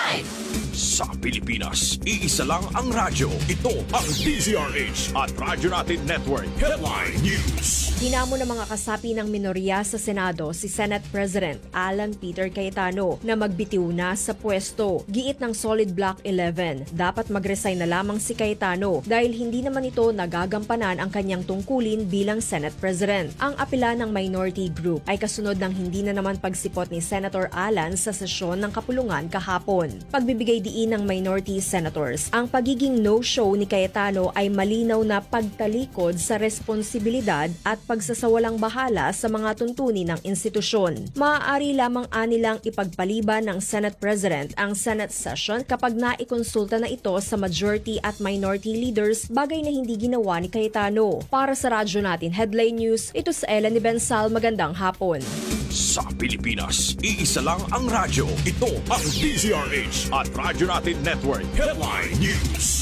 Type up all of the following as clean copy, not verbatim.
Nationwide. Sa Pilipinas, iisa lang ang radyo. Ito ang DZRH at Radyo Natin Network Headline News. Hinamon ng mga kasapi ng minorya sa Senado si Senate President Alan Peter Cayetano na magbitiw na sa pwesto. Giit ng Solid Block 11, dapat mag-resign na lamang si Cayetano dahil hindi naman ito nagagampanan ang kanyang tungkulin bilang Senate President. Ang apela ng minority group ay kasunod ng hindi na naman pagsipot ni Senator Alan sa sesyon ng kapulungan kahapon. Pagbibigay diin ng minority senators, ang pagiging no-show ni Cayetano ay malinaw na pagtalikod sa responsibilidad at pagsasawalang bahala sa mga tuntunin ng institusyon. Maaari lamang anilang ipagpaliban ng Senate President ang Senate session kapag naikonsulta na ito sa majority at minority leaders, bagay na hindi ginawa ni Cayetano. Para sa Radyo Natin Headline News, ito si Ellen Bensal. Magandang hapon. Sa Pilipinas, iisa lang ang radyo. Ito ang DZRH at Radyo Natin Network Headline News.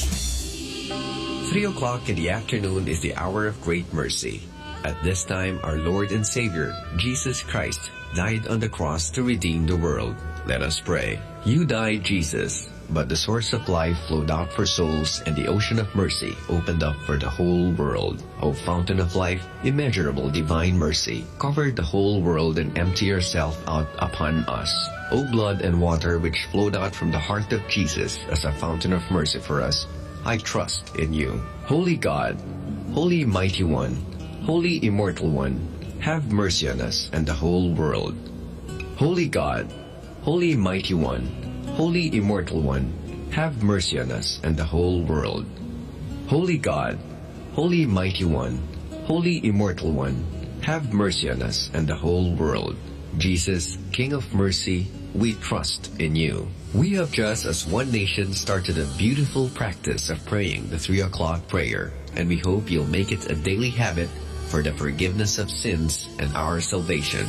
3 o'clock in the afternoon is the hour of great mercy. At this time, our Lord and Savior, Jesus Christ, died on the cross to redeem the world. Let us pray. You died, Jesus, but the source of life flowed out for souls, and the ocean of mercy opened up for the whole world. O fountain of life, immeasurable divine mercy, cover the whole world and empty yourself out upon us. O blood and water which flowed out from the heart of Jesus as a fountain of mercy for us, I trust in you. Holy God, Holy Mighty One, Holy Immortal One, have mercy on us and the whole world. Holy God, Holy Mighty One, Holy Immortal One, have mercy on us and the whole world. Holy God, Holy Mighty One, Holy Immortal One, have mercy on us and the whole world. Jesus, King of mercy, we trust in you. We have just as one nation started a beautiful practice of praying the 3 o'clock prayer, and we hope you'll make it a daily habit for the forgiveness of sins and our salvation.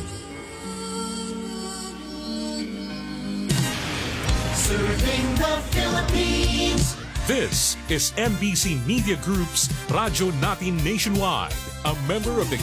Serving the Philippines. This is MBC Media Group's Radyo Natin Nationwide, a member of the